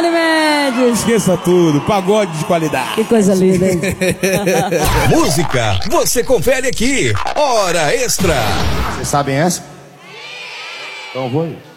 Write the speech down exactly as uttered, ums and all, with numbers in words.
Dali Mendes. Esqueça tudo, pagode de qualidade. Que coisa linda, hein? Música, você confere aqui. Hora Extra. Vocês sabem essa? Então vou.